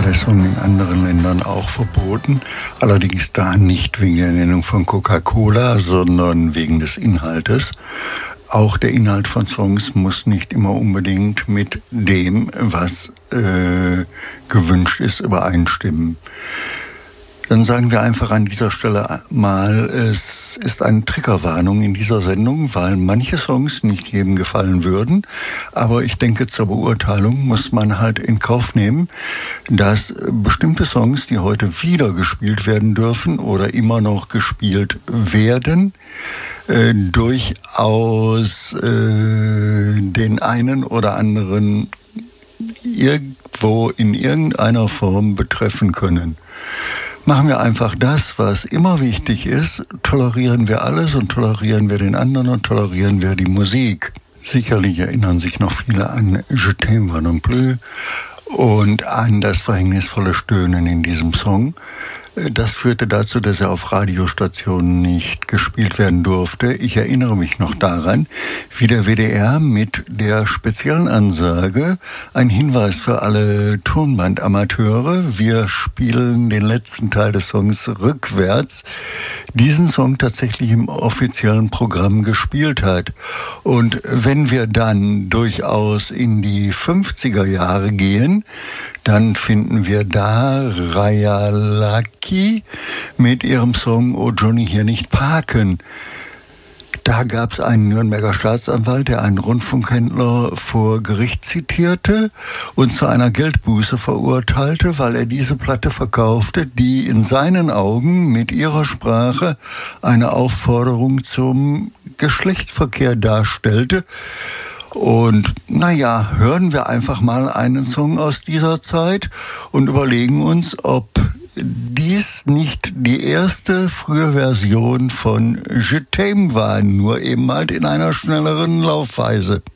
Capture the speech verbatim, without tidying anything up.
der Song in anderen Ländern auch verboten. Allerdings da nicht wegen der Nennung von Coca-Cola, sondern wegen des Inhaltes. Auch der Inhalt von Songs muss nicht immer unbedingt mit dem, was äh, gewünscht ist, übereinstimmen. Dann sagen wir einfach an dieser Stelle mal, es ist eine Triggerwarnung in dieser Sendung, weil manche Songs nicht jedem gefallen würden. Aber ich denke, zur Beurteilung muss man halt in Kauf nehmen, dass bestimmte Songs, die heute wieder gespielt werden dürfen oder immer noch gespielt werden, äh, durchaus äh, den einen oder anderen irgendwo in irgendeiner Form betreffen können. Machen wir einfach das, was immer wichtig ist. Tolerieren wir alles und tolerieren wir den anderen und tolerieren wir die Musik. Sicherlich erinnern sich noch viele an Je t'aime va non plus und an das verhängnisvolle Stöhnen in diesem Song. Das führte dazu, dass er auf Radiostationen nicht gespielt werden durfte. Ich erinnere mich noch daran, wie der W D R mit der speziellen Ansage, ein Hinweis für alle Tonbandamateure, wir spielen den letzten Teil des Songs rückwärts, diesen Song tatsächlich im offiziellen Programm gespielt hat. Und wenn wir dann durchaus in die fünfziger Jahre gehen, dann finden wir da Raya Lucky mit ihrem Song Oh Johnny, hier nicht parken. Da gab es einen Nürnberger Staatsanwalt, der einen Rundfunkhändler vor Gericht zitierte und zu einer Geldbuße verurteilte, weil er diese Platte verkaufte, die in seinen Augen mit ihrer Sprache eine Aufforderung zum Geschlechtsverkehr darstellte. Und naja, hören wir einfach mal einen Song aus dieser Zeit und überlegen uns, ob dies nicht die erste frühe Version von Je t'aime war, nur eben halt in einer schnelleren Laufweise.